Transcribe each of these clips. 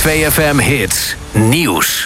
2FM Hits Nieuws.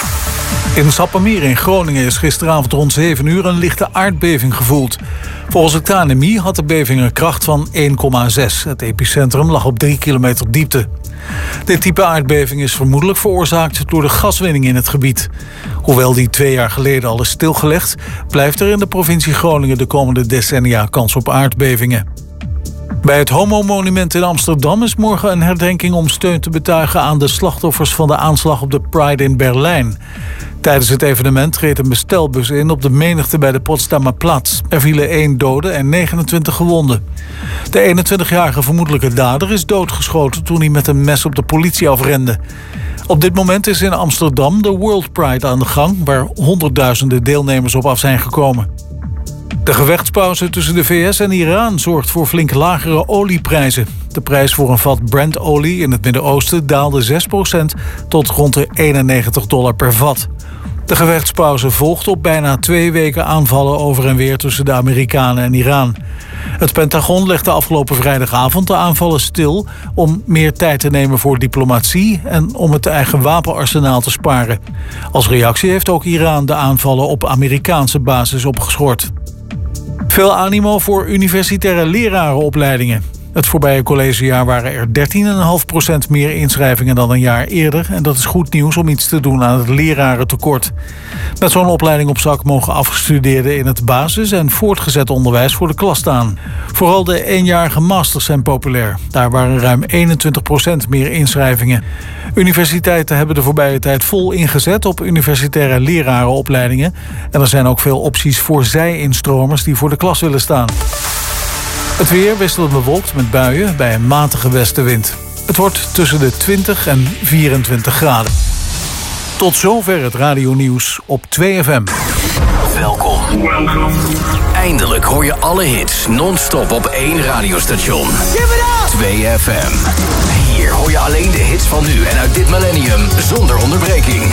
In Sappemeer in Groningen is gisteravond rond 7 uur een lichte aardbeving gevoeld. Volgens het KNMI had de beving een kracht van 1,6. Het epicentrum lag op 3 kilometer diepte. Dit type aardbeving is vermoedelijk veroorzaakt door de gaswinning in het gebied. Hoewel die 2 jaar geleden al is stilgelegd, blijft er in de provincie Groningen de komende decennia kans op aardbevingen. Bij het Homo-monument in Amsterdam is morgen een herdenking om steun te betuigen aan de slachtoffers van de aanslag op de Pride in Berlijn. Tijdens het evenement reed een bestelbus in op de menigte bij de Potsdamer Platz. Er vielen 1 dode en 29 gewonden. De 21-jarige vermoedelijke dader is doodgeschoten toen hij met een mes op de politie afrende. Op dit moment is in Amsterdam de World Pride aan de gang, waar honderdduizenden deelnemers op af zijn gekomen. De gevechtspauze tussen de VS en Iran zorgt voor flink lagere olieprijzen. De prijs voor een vat Brent-olie in het Midden-Oosten daalde 6% tot rond de $91 per vat. De gevechtspauze volgt op bijna 2 weken aanvallen over en weer tussen de Amerikanen en Iran. Het Pentagon legde afgelopen vrijdagavond de aanvallen stil om meer tijd te nemen voor diplomatie en om het eigen wapenarsenaal te sparen. Als reactie heeft ook Iran de aanvallen op Amerikaanse basis opgeschort. Veel animo voor universitaire lerarenopleidingen. Het voorbije collegejaar waren er 13,5% meer inschrijvingen dan een jaar eerder. En dat is goed nieuws om iets te doen aan het lerarentekort. Met zo'n opleiding op zak mogen afgestudeerden in het basis- en voortgezet onderwijs voor de klas staan. Vooral de 1-jarige masters zijn populair. Daar waren ruim 21% meer inschrijvingen. Universiteiten hebben de voorbije tijd vol ingezet op universitaire lerarenopleidingen. En er zijn ook veel opties voor zij-instromers die voor de klas willen staan. Het weer wisselend bewolkt met buien bij een matige westenwind. Het wordt tussen de 20 en 24 graden. Tot zover het radionieuws op 2FM. Welkom. Eindelijk hoor je alle hits non-stop op 1 radiostation. 2FM. Hier hoor je alleen de hits van nu en uit dit millennium zonder onderbreking.